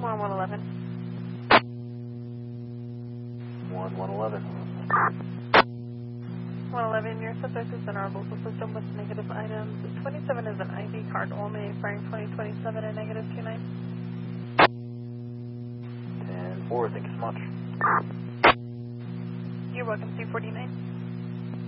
111. 111. 111, your subject is in our local system with negative items. 27 is an ID card only, firing 2027 and negative 29. 10-4, thank you so much. You're welcome, 349.